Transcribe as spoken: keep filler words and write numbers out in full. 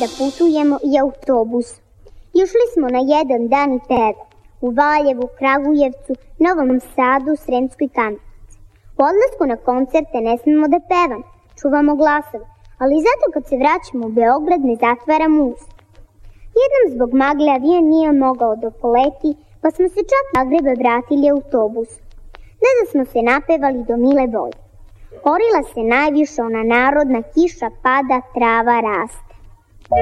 putujemo i autobusom. Išli smo na jedan dan i peva u Valjevu, Kragujevcu, Novom Sadu, Sremskoj Kamenici. U odlasku na koncerte ne smemo da pevamo, čuvamo glasove, ali zato kad se vraćamo u Beograd ne zatvaramo usta. Jednom zbog magle avion nije mogao da poleti, pa smo se čak na Zagrebe vratili autobusom. Ne da smo se napevali do mile volje. Orila se najviše ona narodna kiša pada, trava raste.